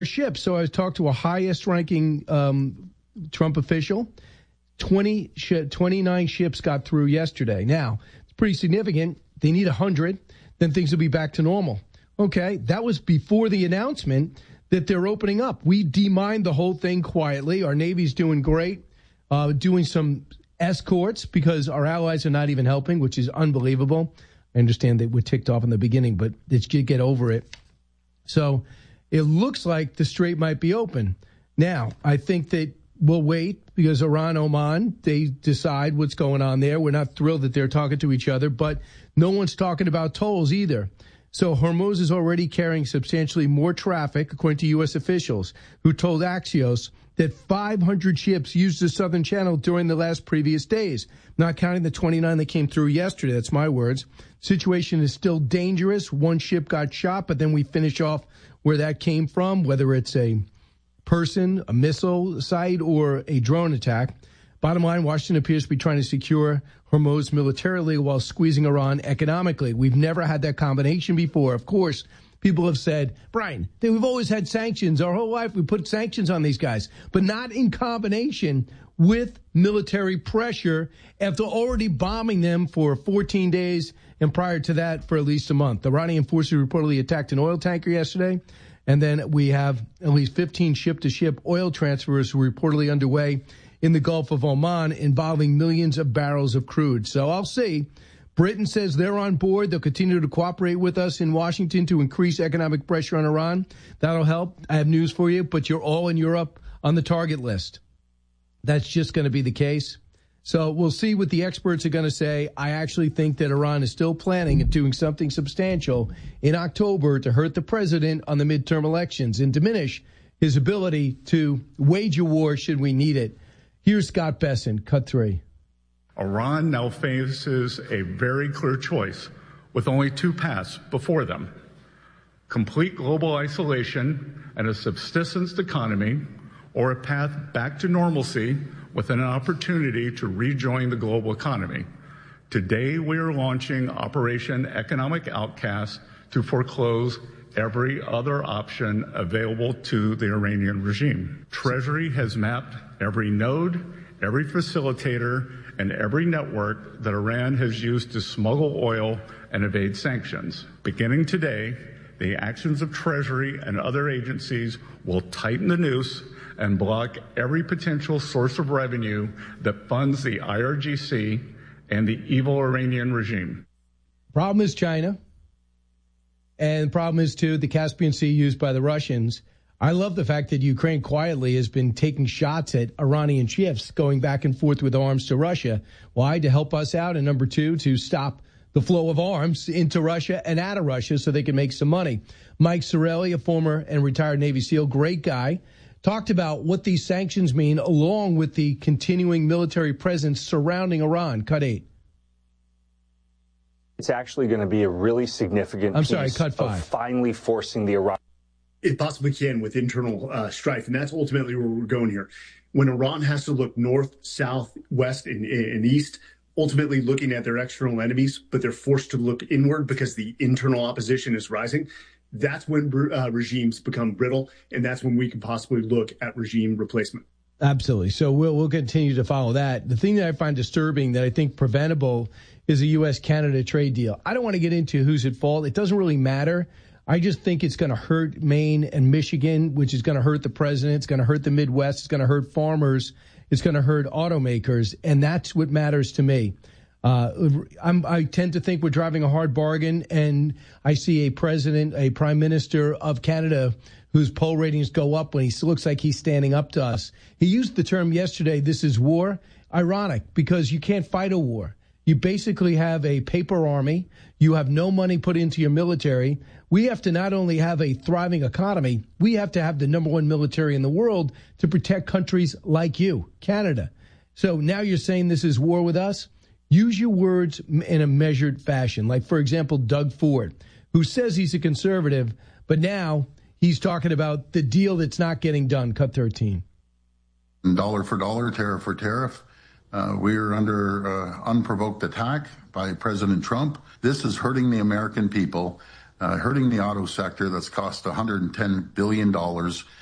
ships. So I talked to a highest-ranking Trump official. 29 ships got through yesterday. Now, it's pretty significant. They need 100. Then things will be back to normal. Okay, that was before the announcement that they're opening up. We demined the whole thing quietly. Our Navy's doing great, doing some escorts because our allies are not even helping, which is unbelievable. I understand they were ticked off in the beginning, but let's get over it. So it looks like the strait might be open. Now, I think that we'll wait because Iran, Oman, they decide what's going on there. We're not thrilled that they're talking to each other, but no one's talking about tolls either. So Hormuz is already carrying substantially more traffic, according to U.S. officials, who told Axios that 500 ships used the Southern Channel during the last previous days, not counting the 29 that came through yesterday. That's my words. Situation is still dangerous. One ship got shot, but then we finish off where that came from, whether it's a person, a missile site, or a drone attack. Bottom line, Washington appears to be trying to secure Hormuz militarily while squeezing Iran economically. We've never had that combination before. Of course, people have said, Brian, we've always had sanctions. Our whole life we put sanctions on these guys, but not in combination with military pressure after already bombing them for 14 days and prior to that for at least a month. The Iranian forces reportedly attacked an oil tanker yesterday. And then we have at least 15 ship-to-ship oil transfers reportedly underway in the Gulf of Oman involving millions of barrels of crude. So I'll see. Britain says they're on board. They'll continue to cooperate with us in Washington to increase economic pressure on Iran. That'll help. I have news for you, but you're all in Europe on the target list. That's just going to be the case. So we'll see what the experts are going to say. I actually think that Iran is still planning and doing something substantial in October to hurt the president on the midterm elections and diminish his ability to wage a war should we need it. Here's Scott Bessent, cut 3. Iran now faces a very clear choice with only two paths before them: complete global isolation and a subsistence economy, or a path back to normalcy with an opportunity to rejoin the global economy. Today, we are launching Operation Economic Outcast to foreclose every other option available to the Iranian regime. Treasury has mapped every node, every facilitator, and every network that Iran has used to smuggle oil and evade sanctions. Beginning today, the actions of Treasury and other agencies will tighten the noose and block every potential source of revenue that funds the IRGC and the evil Iranian regime. Problem is China. And the problem is, too, the Caspian Sea used by the Russians. I love the fact that Ukraine quietly has been taking shots at Iranian ships, going back and forth with arms to Russia. Why? To help us out. And number two, to stop the flow of arms into Russia and out of Russia so they can make some money. Mike Sorelli, a former and retired Navy SEAL, great guy, talked about what these sanctions mean along with the continuing military presence surrounding Iran. Cut 8. It's actually going to be a really significant piece cut 5. of finally forcing the Iran. It possibly can with internal strife, and that's ultimately where we're going here. When Iran has to look north, south, west, and east, ultimately looking at their external enemies, but they're forced to look inward because the internal opposition is rising, that's when regimes become brittle, and that's when we can possibly look at regime replacement. Absolutely. So we'll continue to follow that. The thing that I find disturbing that I think preventable is a U.S.-Canada trade deal. I don't want to get into who's at fault. It doesn't really matter. I just think it's going to hurt Maine and Michigan, which is going to hurt the president. It's going to hurt the Midwest. It's going to hurt farmers. It's going to hurt automakers. And that's what matters to me. I tend to think we're driving a hard bargain, and I see a prime minister of Canada whose poll ratings go up when he looks like he's standing up to us. He used the term yesterday, this is war. Ironic, because you can't fight a war. You basically have a paper army. You have no money put into your military. We have to not only have a thriving economy, we have to have the number one military in the world to protect countries like you, Canada. So now you're saying this is war with us? Use your words in a measured fashion. Like, for example, Doug Ford, who says he's a conservative, but now he's talking about the deal that's not getting done. Cut 13. Dollar for dollar, tariff for tariff. We are under unprovoked attack by President Trump. This is hurting the American people. hurting the auto sector that's cost $110 billion